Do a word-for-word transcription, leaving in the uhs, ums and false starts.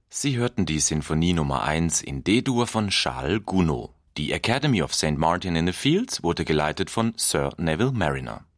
Sie hörten die Sinfonie Nummer eins in D-Dur von Charles Gounod. Die Academy of Saint Martin in the Fields wurde geleitet von Sir Neville Marriner.